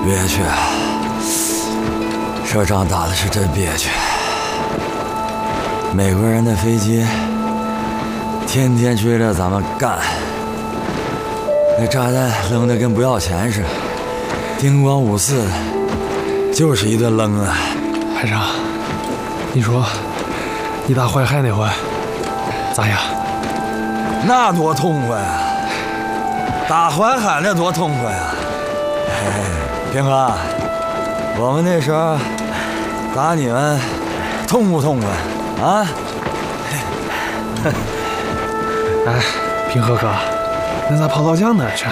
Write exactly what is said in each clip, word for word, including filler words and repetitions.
憋屈，这仗打的是真憋屈。美国人的飞机天天追着咱们干，那炸弹扔的跟不要钱似的，叮咣五四，就是一顿扔啊。 海长，你说你打淮海那回咋样？ 那多痛快啊！打淮海那多痛快啊！哎，平哥，我们那时候打你们痛不痛快啊？ 哎，平和哥，那咋跑老姜那儿去？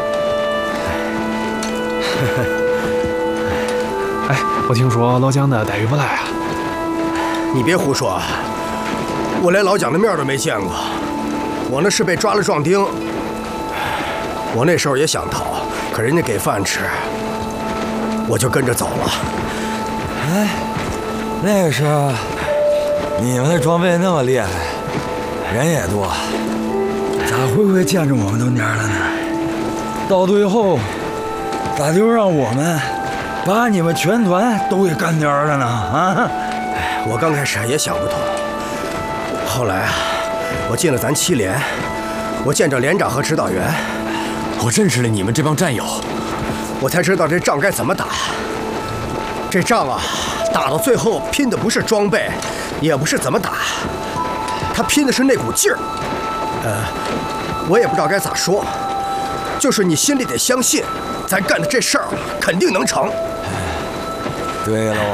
哎，我听说老姜的待遇不赖啊。 你别胡说，我连老蒋的面都没见过。我那是被抓了壮丁。我那时候也想逃，可人家给饭吃，我就跟着走了。 哎，那个时候你们的装备那么厉害，人也多，咋会不会见着我们都蔫了呢？到最后，咋就让我们把你们全团都给干蔫了呢？啊！ 我刚开始也想不通，后来啊，我进了咱七连，我见着连长和指导员， 我认识了你们这帮战友， 我才知道这仗该怎么打。这仗啊，打到最后拼的不是装备，也不是怎么打，他拼的是那股劲儿。呃，我也不知道该咋说，就是你心里得相信，咱干的这事儿肯定能成。 对喽。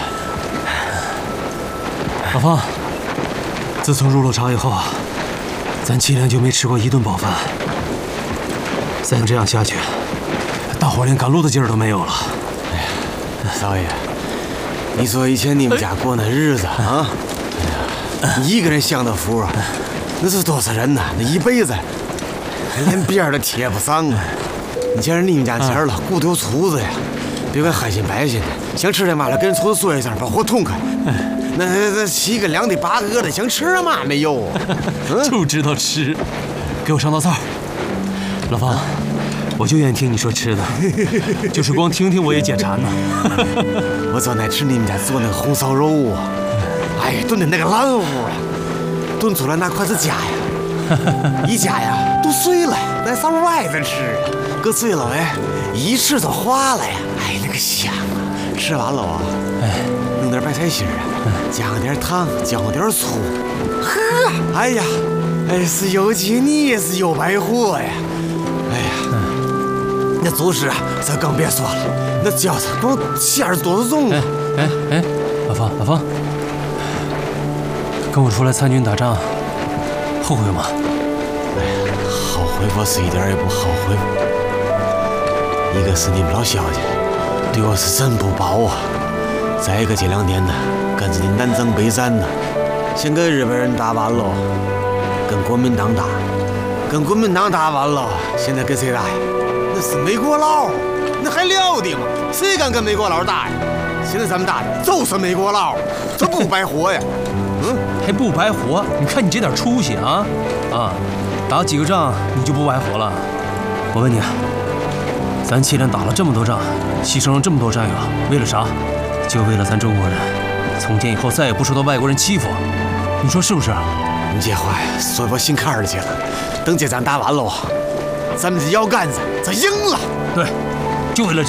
老方，自从入了厂以后，咱七连就没吃过一顿饱饭。再这样下去，大伙连赶路的劲儿都没有了。 哎呀，少爷，你说以前你们家过那日子啊，哎呀，你一个人享的福，那是多少人呐？那一辈子连边儿都贴不上啊！你见人你们家钱儿了，骨头粗子呀，别管黑心白心的，想吃点嘛了，跟人厨子说一声，把活痛快。那那七个两的八个的，想吃嘛没有？ 嗯、就知道吃，给我上道菜。老方，我就愿意听你说吃的，就是光听听我也解馋呢。 我昨天吃你们家做那个红烧肉啊，哎呀，炖的那个烂乎啊，炖出来那筷子夹呀，一夹呀都碎了，那上外子吃，搁嘴了哎，一吃就化了呀，哎，那个香啊！吃完了啊，哎，弄点白菜心啊，加上点糖，浇上点醋，呵，哎呀，哎是有气腻，是有白活呀。哎呀，嗯、那主食啊，咱更别说了，那饺子光馅儿多重啊！ 哎哎哎，老方老方，跟我出来参军打仗，后悔吗？ 哎呀，后悔我是一点也不后悔。一个是你们老萧家对我是真不薄啊，再一个这两年呢，跟着你南征北战呢，先跟日本人打完了，跟国民党打。跟国民党打完了，现在跟谁打呀？那是美国佬，那还了得吗？谁敢跟美国佬打呀？现在咱们打的就是美国佬，这不白活呀？ 嗯，还不白活？你看你这点出息啊啊！打几个仗你就不白活了？我问你，咱七连打了这么多仗，牺牲了这么多战友，为了啥？就为了咱中国人从今以后再也不受到外国人欺负，你说是不是？ 你这话呀，说我心坎儿里去了。等这仗打完了，咱们这腰杆子咱赢了。 对，就为了这。